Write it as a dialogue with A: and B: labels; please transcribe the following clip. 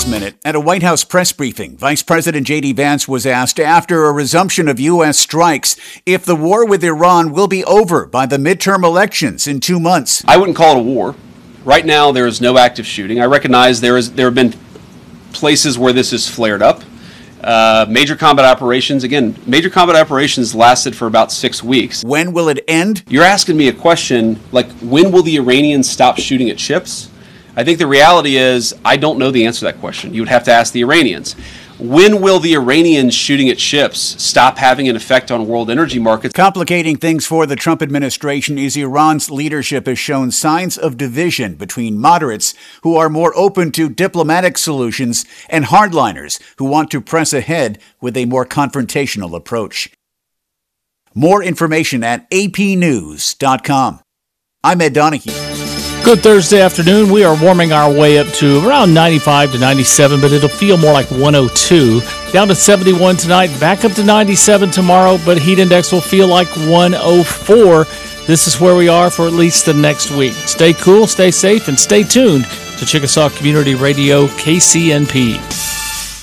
A: This Minute. At a White House press briefing, Vice President J.D. Vance was asked after a resumption of U.S. strikes if the war with Iran will be over by the midterm elections in 2 months.
B: I wouldn't call it a war. Right now, there is no active shooting. I recognize there have been places where this has flared up. Major combat operations lasted for about 6 weeks.
A: When will it end?
B: You're asking me a question like, when will the Iranians stop shooting at ships? I think the reality is I don't know the answer to that question. You would have to ask the Iranians. When will the Iranians shooting at ships stop having an effect on world energy markets?
A: Complicating things for the Trump administration is Iran's leadership has shown signs of division between moderates who are more open to diplomatic solutions and hardliners who want to press ahead with a more confrontational approach. More information at apnews.com. I'm Ed Donahue.
C: Good Thursday afternoon. We are warming our way up to around 95 to 97, but it'll feel more like 102. Down to 71 tonight, back up to 97 tomorrow, but heat index will feel like 104. This is where we are for at least the next week. Stay cool, stay safe, and stay tuned to Chickasaw Community Radio, KCNP.